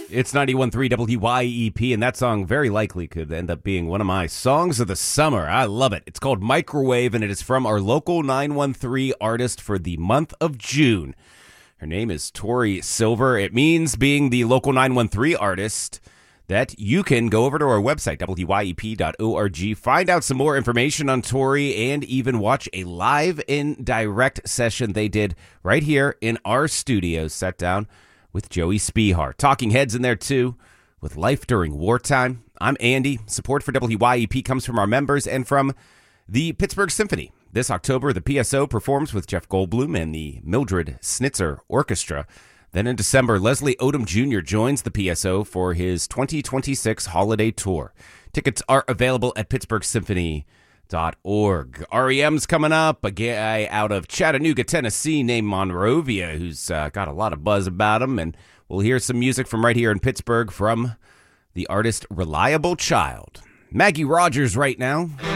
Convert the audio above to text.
It's 91.3 WYEP, and that song very likely could end up being one of my songs of the summer. I love it. It's called Microwave, and it is from our local 913 artist for the month of June. Her name is Tori Silver. It means being the local 913 artist that you can go over to our website, wyep.org, find out some more information on Tori, and even watch a live and direct session they did right here in our studio, set down with Joey Spihar. Talking heads in there, too, with Life During Wartime. I'm Andy. Support for WYEP comes from our members and from the Pittsburgh Symphony. This October, the PSO performs with Jeff Goldblum and the Mildred Snitzer Orchestra. Then in December, Leslie Odom Jr. joins the PSO for his 2026 holiday tour. Tickets are available at pittsburghsymphony.org. REM's coming up, a guy out of Chattanooga, Tennessee named Monrovia, who's got a lot of buzz about him, and we'll hear some music from right here in Pittsburgh from the artist Reliable Child. Maggie Rogers right now.